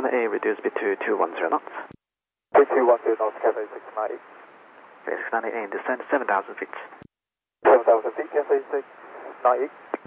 A, reduce speed to 210 knots. 210 knots, Cathay 690. Okay, 690 and descend 7,000 feet. 7,000 feet, Cathay 690.